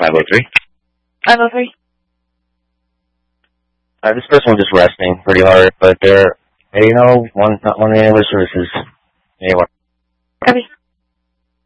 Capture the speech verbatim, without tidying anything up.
five oh three. five oh three. Uh, this person was just resting pretty hard, but they're, hey, you know, one, not one of the other services. Anyway. Copy.